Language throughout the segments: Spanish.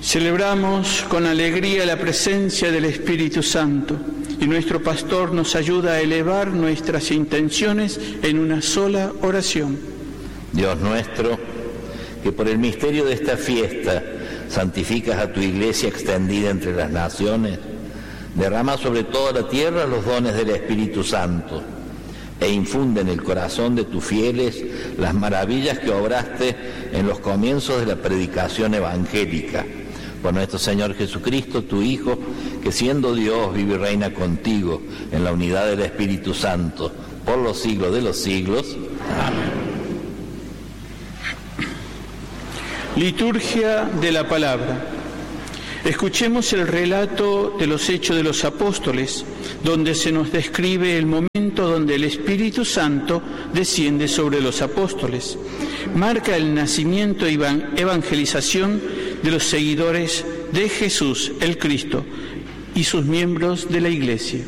Celebramos con alegría la presencia del Espíritu Santo y nuestro pastor nos ayuda a elevar nuestras intenciones en una sola oración. Dios nuestro, que por el misterio de esta fiesta santificas a tu Iglesia extendida entre las naciones, derrama sobre toda la tierra los dones del Espíritu Santo e infunde en el corazón de tus fieles las maravillas que obraste en los comienzos de la predicación evangélica. Por nuestro Señor Jesucristo, tu Hijo, que siendo Dios vive y reina contigo en la unidad del Espíritu Santo, por los siglos de los siglos. Amén. Liturgia de la Palabra. Escuchemos el relato de los Hechos de los Apóstoles, donde se nos describe el momento donde el Espíritu Santo desciende sobre los apóstoles. Marca el nacimiento y evangelización de los seguidores de Jesús, el Cristo, y sus miembros de la Iglesia.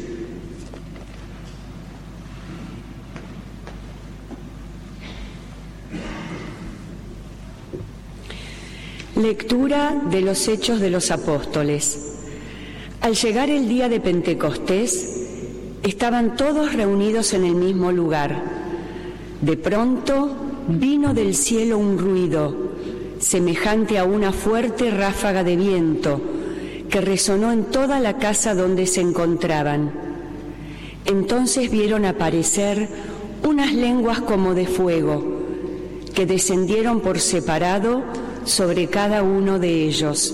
Lectura de los Hechos de los Apóstoles. Al llegar el día de Pentecostés, estaban todos reunidos en el mismo lugar. De pronto vino del cielo un ruido, semejante a una fuerte ráfaga de viento, que resonó en toda la casa donde se encontraban. Entonces vieron aparecer unas lenguas como de fuego, que descendieron por separado sobre cada uno de ellos.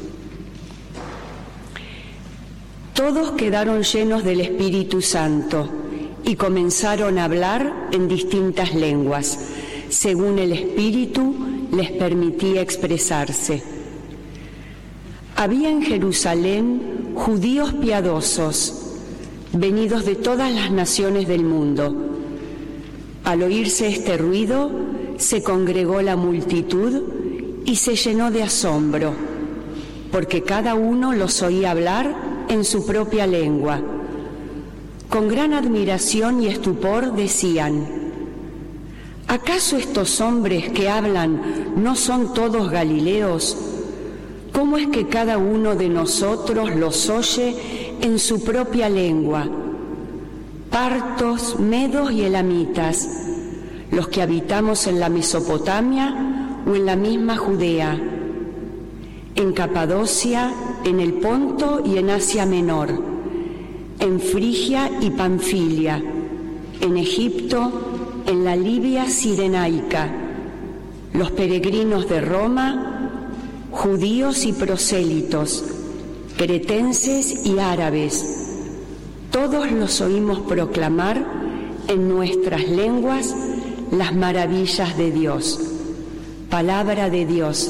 Todos quedaron llenos del Espíritu Santo y comenzaron a hablar en distintas lenguas, según el Espíritu les permitía expresarse. Había en Jerusalén judíos piadosos, venidos de todas las naciones del mundo. Al oírse este ruido, se congregó la multitud y se llenó de asombro, porque cada uno los oía hablar en su propia lengua. Con gran admiración y estupor decían: ¿acaso estos hombres que hablan no son todos galileos? ¿Cómo es que cada uno de nosotros los oye en su propia lengua? Partos, medos y elamitas, los que habitamos en la Mesopotamia o en la misma Judea, en Capadocia, en el Ponto y en Asia Menor, en Frigia y Panfilia, en Egipto, en la Libia Cirenaica, los peregrinos de Roma, judíos y prosélitos, cretenses y árabes, todos los oímos proclamar en nuestras lenguas las maravillas de Dios. Palabra de Dios.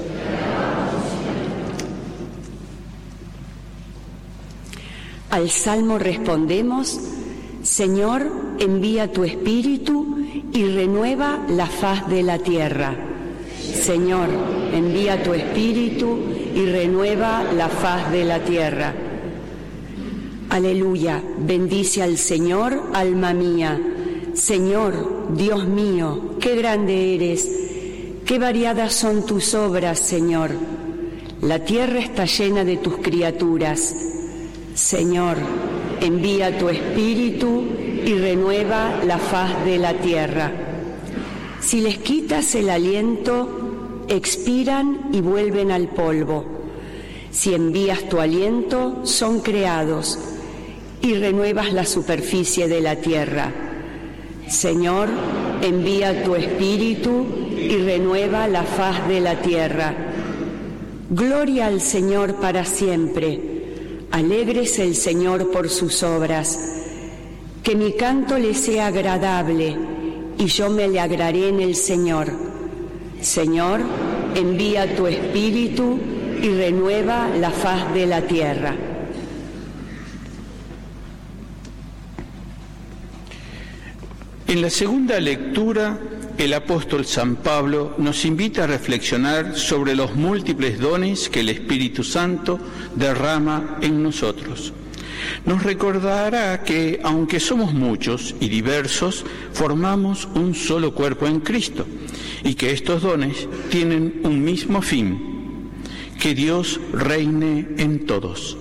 Al Salmo respondemos: Señor, envía tu Espíritu y renueva la faz de la tierra. Señor, envía tu Espíritu y renueva la faz de la tierra. Aleluya, bendice al Señor, alma mía. Señor, Dios mío, qué grande eres, qué variadas son tus obras, Señor. La tierra está llena de tus criaturas. Señor, envía tu Espíritu y renueva la faz de la tierra. Si les quitas el aliento, expiran y vuelven al polvo. Si envías tu aliento, son creados y renuevas la superficie de la tierra. Señor, envía tu Espíritu y renueva la faz de la tierra. Gloria al Señor para siempre. Alégrese el Señor por sus obras. Que mi canto le sea agradable y yo me alegraré en el Señor. Señor, envía tu Espíritu y renueva la faz de la tierra. En la segunda lectura, el apóstol San Pablo nos invita a reflexionar sobre los múltiples dones que el Espíritu Santo derrama en nosotros. Nos recordará que, aunque somos muchos y diversos, formamos un solo cuerpo en Cristo y que estos dones tienen un mismo fin, Que Dios reine en todos.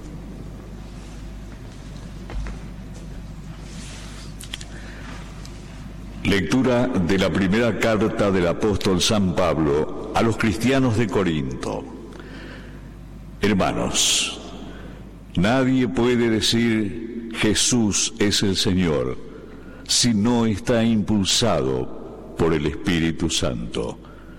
Lectura de la primera carta del apóstol San Pablo a los cristianos de Corinto. Hermanos, nadie puede decir Jesús es el Señor si no está impulsado por el Espíritu Santo.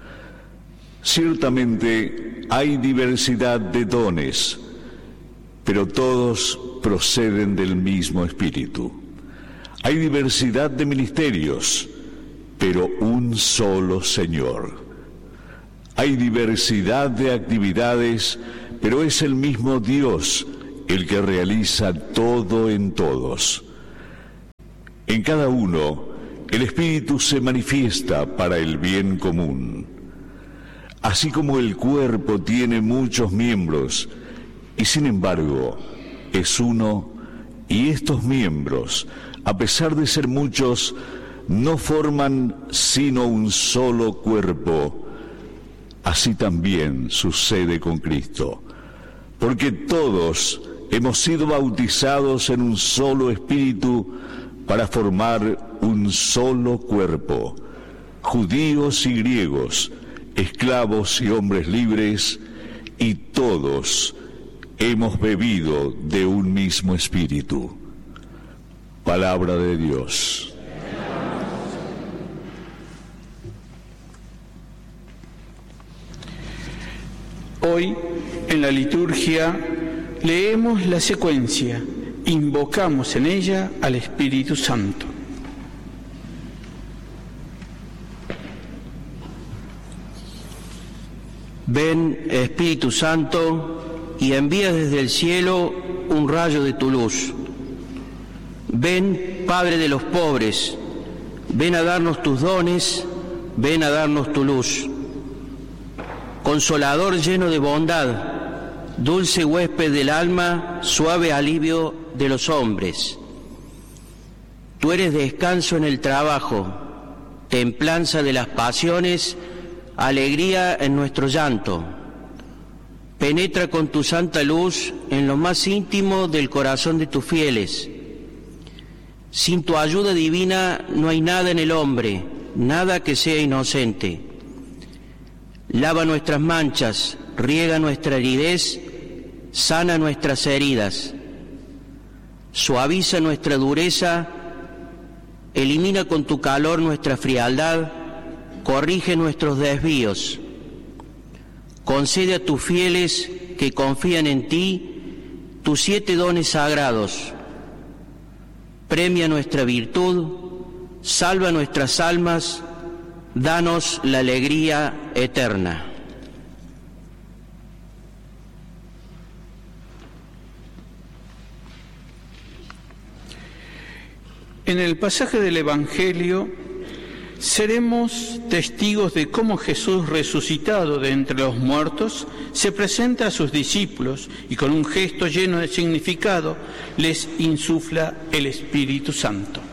Ciertamente hay diversidad de dones, pero todos proceden del mismo Espíritu. Hay diversidad de ministerios, pero un solo Señor. Hay diversidad de actividades, pero es el mismo Dios el que realiza todo en todos. En cada uno, el Espíritu se manifiesta para el bien común. Así como el cuerpo tiene muchos miembros, y sin embargo es uno, y estos miembros, a pesar de ser muchos, no forman sino un solo cuerpo. Así también sucede con Cristo, porque todos hemos sido bautizados en un solo espíritu para formar un solo cuerpo, judíos y griegos, esclavos y hombres libres, y todos hemos bebido de un mismo espíritu. Palabra de Dios. Hoy, en la liturgia, leemos la secuencia, invocamos en ella al Espíritu Santo. Ven, Espíritu Santo, y envía desde el cielo un rayo de tu luz. Ven, Padre de los pobres, ven a darnos tus dones, ven a darnos tu luz. Consolador lleno de bondad, dulce huésped del alma, suave alivio de los hombres. Tú eres descanso en el trabajo, templanza de las pasiones, alegría en nuestro llanto. Penetra con tu santa luz en lo más íntimo del corazón de tus fieles. Sin tu ayuda divina no hay nada en el hombre, nada que sea inocente. Lava nuestras manchas, riega nuestra aridez, sana nuestras heridas. Suaviza nuestra dureza, elimina con tu calor nuestra frialdad, corrige nuestros desvíos. Concede a tus fieles que confían en ti tus 7 dones sagrados. Premia nuestra virtud, salva nuestras almas, danos la alegría eterna. En el pasaje del Evangelio seremos testigos de cómo Jesús, resucitado de entre los muertos, se presenta a sus discípulos y con un gesto lleno de significado les insufla el Espíritu Santo.